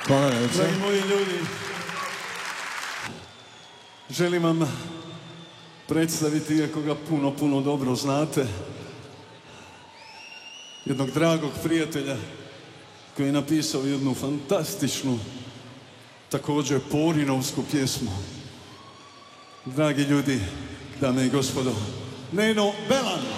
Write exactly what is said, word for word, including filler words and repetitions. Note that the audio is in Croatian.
Hvala najljepše. Dragi moji ljudi, želim vam predstaviti, iako ga puno, puno dobro znate, jednog dragog prijatelja koji je napisao jednu fantastičnu, također porinovsku pjesmu. Dragi ljudi, dame i gospodo, Neno Belan.